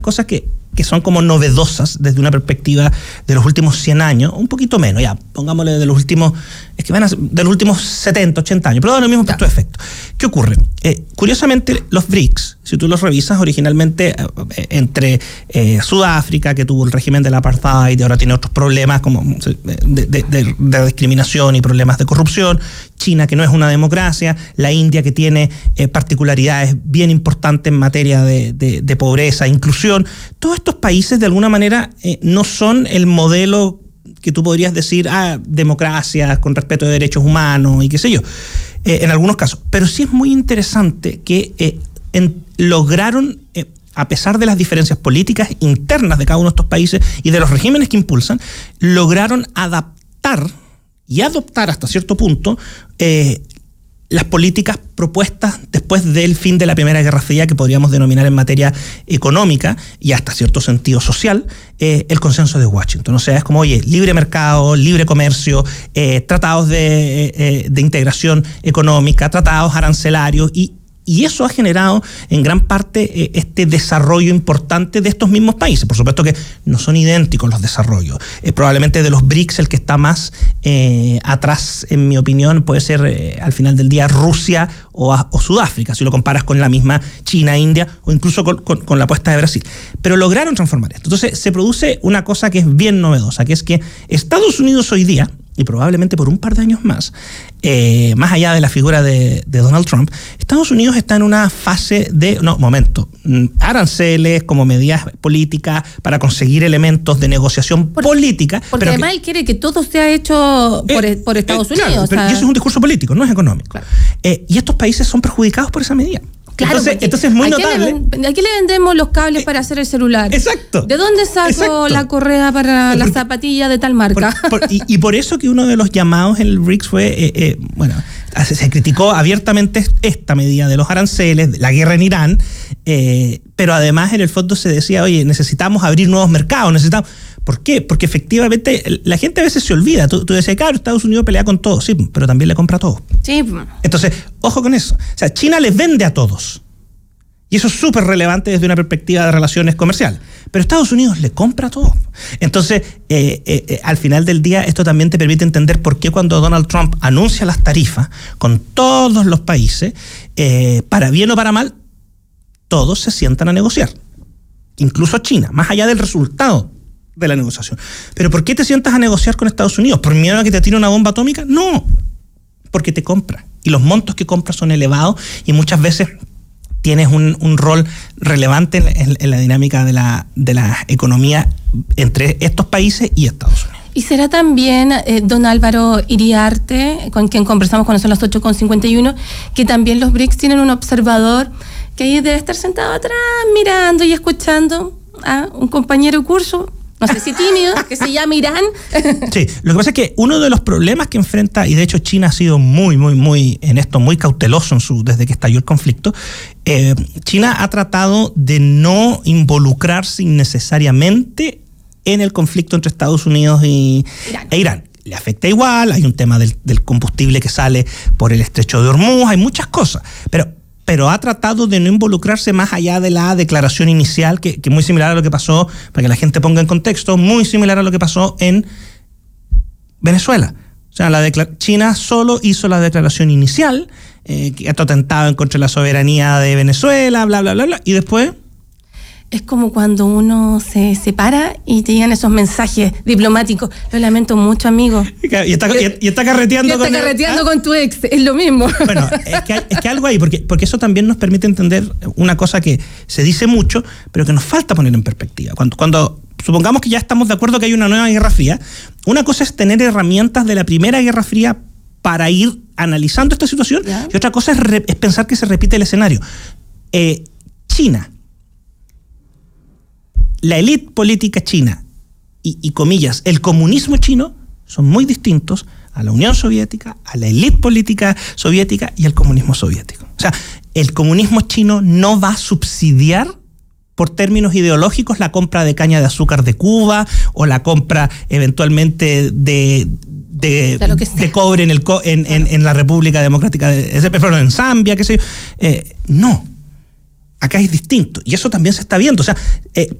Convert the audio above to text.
cosas que son como novedosas desde una perspectiva de los últimos 100 años, un poquito menos, ya, pongámosle de los últimos, de los últimos 70, 80 años, pero da lo mismo puesto de efecto. ¿Qué ocurre? Curiosamente, los BRICS, si tú los revisas originalmente entre Sudáfrica, que tuvo el régimen del apartheid y ahora tiene otros problemas como de discriminación y problemas de corrupción, China, que no es una democracia, la India, que tiene particularidades bien importantes en materia de pobreza, inclusión. Todos estos países, de alguna manera, no son el modelo que tú podrías decir, democracia con respeto de derechos humanos y qué sé yo, en algunos casos. Pero sí es muy interesante que lograron, a pesar de las diferencias políticas internas de cada uno de estos países y de los regímenes que impulsan, lograron adaptar y adoptar hasta cierto punto las políticas propuestas después del fin de la Primera Guerra Fría, que podríamos denominar en materia económica y hasta cierto sentido social, el consenso de Washington. O sea, es como, oye, libre mercado, libre comercio, tratados de integración económica, tratados arancelarios, y eso ha generado en gran parte este desarrollo importante de estos mismos países. Por supuesto que no son idénticos los desarrollos. Probablemente de los BRICS el que está más atrás, en mi opinión, puede ser al final del día Rusia o Sudáfrica, si lo comparas con la misma China, India o incluso con la apuesta de Brasil. Pero lograron transformar esto. Entonces se produce una cosa que es bien novedosa, que es que Estados Unidos hoy día, y probablemente por un par de años más allá de la figura de Donald Trump, Estados Unidos está en una fase de, aranceles como medidas políticas para conseguir elementos de negociación política. Porque además él quiere que todo sea hecho por Estados Unidos. Claro, pero y eso es un discurso político, no es económico. Claro. Y estos países son perjudicados por esa medida. Claro, entonces es muy notable. ¿A quién le vendemos los cables para hacer el celular? Exacto. ¿De dónde saco la correa para la zapatilla de tal marca? Y por eso que uno de los llamados en el BRICS fue, se criticó abiertamente esta medida de los aranceles, la guerra en Irán, pero además en el fondo se decía, oye, necesitamos abrir nuevos mercados, ¿Por qué? Porque efectivamente la gente a veces se olvida. Tú decías, claro, Estados Unidos pelea con todo, sí, pero también le compra a todo. Sí. Entonces, ojo con eso. O sea, China les vende a todos. Y eso es súper relevante desde una perspectiva de relaciones comerciales. Pero Estados Unidos le compra a todo. Entonces, al final del día, esto también te permite entender por qué cuando Donald Trump anuncia las tarifas con todos los países, para bien o para mal, todos se sientan a negociar. Incluso China, más allá del resultado de la negociación. ¿Pero por qué te sientas a negociar con Estados Unidos? ¿Por miedo a que te tire una bomba atómica? No, porque te compra. Y los montos que compras son elevados y muchas veces tienes un rol relevante en la dinámica de la economía entre estos países y Estados Unidos. Y será también don Álvaro Iriarte, con quien conversamos cuando son las 8:51, que también los BRICS tienen un observador que ahí debe estar sentado atrás mirando y escuchando a un compañero de curso, no sé si tímido, que se llama Irán. Sí, lo que pasa es que uno de los problemas que enfrenta, y de hecho China ha sido muy en esto, muy cauteloso desde que estalló el conflicto, China ha tratado de no involucrarse innecesariamente en el conflicto entre Estados Unidos e Irán. Le afecta igual, hay un tema del combustible que sale por el estrecho de Hormuz, hay muchas cosas, pero ha tratado de no involucrarse más allá de la declaración inicial, que es muy similar a lo que pasó, para que la gente ponga en contexto, muy similar a lo que pasó en Venezuela. O sea, China solo hizo la declaración inicial, que ha atentado en contra de la soberanía de Venezuela, bla, bla, bla, bla, y después... Es como cuando uno se separa y te llegan esos mensajes diplomáticos. Lo lamento mucho, amigo. Y está carreteando con tu ex. Es lo mismo. Bueno, es que algo ahí, porque eso también nos permite entender una cosa que se dice mucho, pero que nos falta poner en perspectiva. Cuando supongamos que ya estamos de acuerdo que hay una nueva Guerra Fría, una cosa es tener herramientas de la Primera Guerra Fría para ir analizando esta situación, ¿ya? Y otra cosa es pensar que se repite el escenario. China, la élite política china y comillas, el comunismo chino son muy distintos a la Unión Soviética, a la élite política soviética y al comunismo soviético. O sea, el comunismo chino no va a subsidiar por términos ideológicos la compra de caña de azúcar de Cuba o la compra eventualmente de cobre en la República Democrática en Zambia, qué sé yo. No. Acá es distinto y eso también se está viendo. O sea,